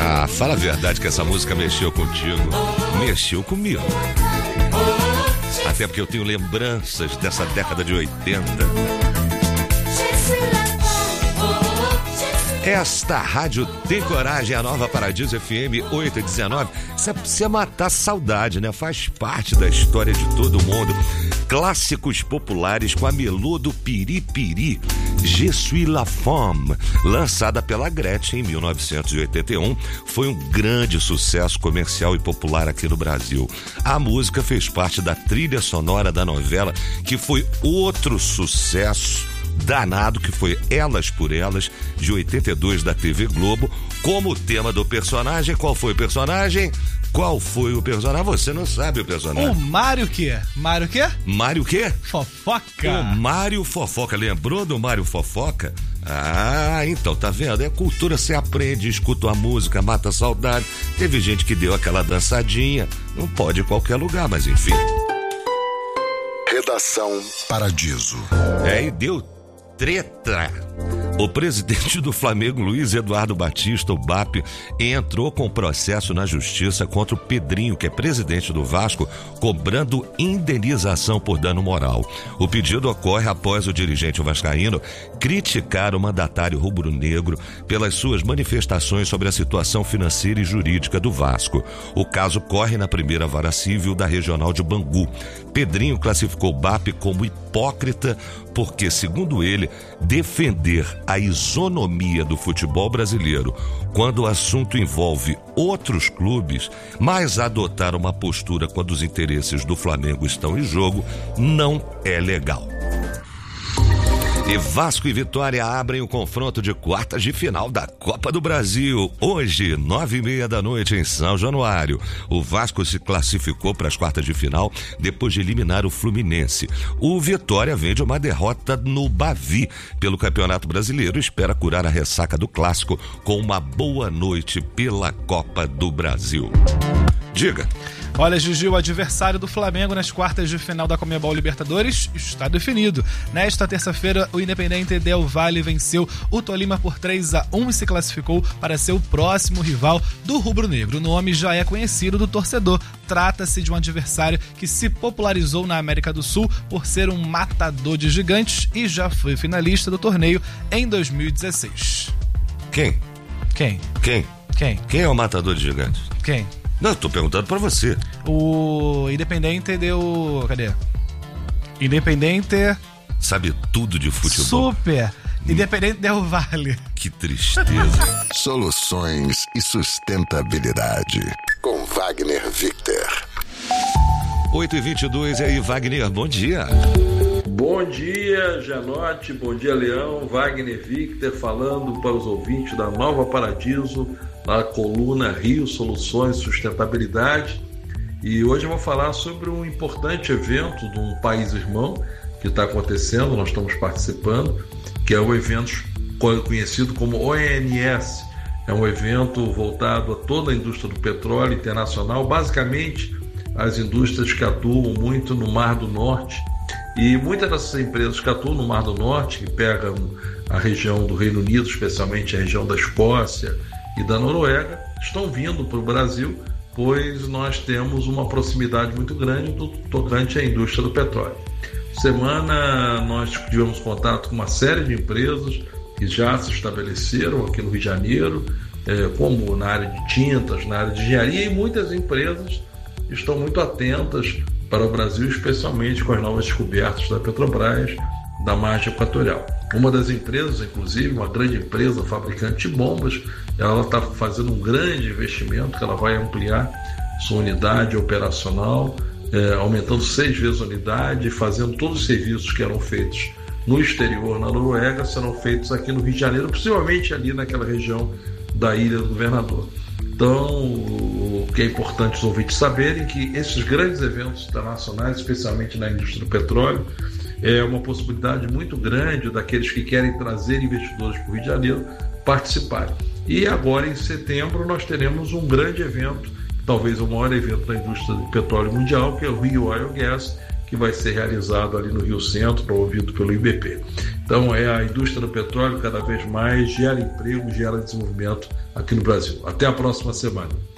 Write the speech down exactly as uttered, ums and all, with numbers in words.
Ah, fala a verdade que essa música mexeu contigo. Mexeu comigo. Até porque eu tenho lembranças dessa década de oitenta. Esta rádio tem coragem, a nova Paradiso F M oito e dezenove. Isso é pra você matar saudade, né? Faz parte da história de todo mundo. Clássicos populares com a melô do Piripiri, Je suis la femme, lançada pela Gretchen em mil novecentos e oitenta e um, foi um grande sucesso comercial e popular aqui no Brasil. A música fez parte da trilha sonora da novela, que foi outro sucesso danado, que foi Elas por Elas, de oitenta e dois, da T V Globo, como tema do personagem. Qual foi o personagem? Qual foi o personagem? Você não sabe o personagem. O Mário quê? Mário quê? Mário quê? Fofoca. O Mário Fofoca. Lembrou do Mário Fofoca? Ah, então, tá vendo? É cultura, você aprende, escuta a música, mata a saudade. Teve gente que deu aquela dançadinha. Não pode em qualquer lugar, mas enfim. Redação Paradiso. É, e deu treta. O presidente do Flamengo, Luiz Eduardo Batista, o B A P, entrou com processo na justiça contra o Pedrinho, que é presidente do Vasco, cobrando indenização por dano moral. O pedido ocorre após o dirigente vascaíno criticar o mandatário rubro-negro pelas suas manifestações sobre a situação financeira e jurídica do Vasco. O caso corre na primeira vara civil da Regional de Bangu. Pedrinho classificou o B A P como hipócrita porque, segundo ele, defender a isonomia do futebol brasileiro quando o assunto envolve outros clubes, mas adotar uma postura quando os interesses do Flamengo estão em jogo, não é legal. E Vasco e Vitória abrem o confronto de quartas de final da Copa do Brasil. Hoje, nove e meia da noite, em São Januário. O Vasco se classificou para as quartas de final depois de eliminar o Fluminense. O Vitória vem de uma derrota no Bavi pelo Campeonato Brasileiro e espera curar a ressaca do clássico com uma boa noite pela Copa do Brasil. Diga. Olha, Gigi, o adversário do Flamengo nas quartas de final da Conmebol Libertadores está definido. Nesta terça-feira, o Independente Del Valle venceu o Tolima por três a um e se classificou para ser o próximo rival do rubro-negro. O nome já é conhecido do torcedor. Trata-se de um adversário que se popularizou na América do Sul por ser um matador de gigantes e já foi finalista do torneio em dois mil e dezesseis. Quem? Quem? Quem? Quem? Quem é o matador de gigantes? Quem? Não, eu tô perguntando pra você. O Independente deu... Cadê? Independente... Sabe tudo de futebol. Super! Independente Del Valle. Que tristeza. Soluções e sustentabilidade. Com Wagner Victor. oito e vinte e dois, e aí, Wagner, bom dia. Bom dia, Janote, bom dia, Leão. Wagner Victor falando para os ouvintes da Nova Paradiso, na coluna Rio Soluções e Sustentabilidade. E hoje eu vou falar sobre um importante evento de um país irmão que está acontecendo, nós estamos participando, que é o evento conhecido como O N S. É um evento voltado a toda a indústria do petróleo internacional, basicamente as indústrias que atuam muito no Mar do Norte. E muitas dessas empresas que atuam no Mar do Norte, que pegam a região do Reino Unido, especialmente a região da Escócia e da Noruega, estão vindo para o Brasil, pois nós temos uma proximidade muito grande do tocante à indústria do petróleo. Semana nós tivemos contato com uma série de empresas que já se estabeleceram aqui no Rio de Janeiro, é, como na área de tintas, na área de engenharia, e muitas empresas estão muito atentas para o Brasil, especialmente com as novas descobertas da Petrobras, da margem equatorial. Uma das empresas, inclusive, uma grande empresa fabricante de bombas, ela está fazendo um grande investimento, que ela vai ampliar sua unidade operacional, é, aumentando seis vezes a unidade, fazendo todos os serviços que eram feitos no exterior, na Noruega, serão feitos aqui no Rio de Janeiro, possivelmente ali naquela região da Ilha do Governador. Então, o que é importante os ouvintes saberem é que esses grandes eventos internacionais, especialmente na indústria do petróleo, é uma possibilidade muito grande daqueles que querem trazer investidores para o Rio de Janeiro participarem. E agora, em setembro, nós teremos um grande evento, talvez o maior evento da indústria do petróleo mundial, que é o Rio Oil Gas, que vai ser realizado ali no Rio Centro, promovido pelo I B P. Então, é a indústria do petróleo cada vez mais gera emprego, gera desenvolvimento aqui no Brasil. Até a próxima semana.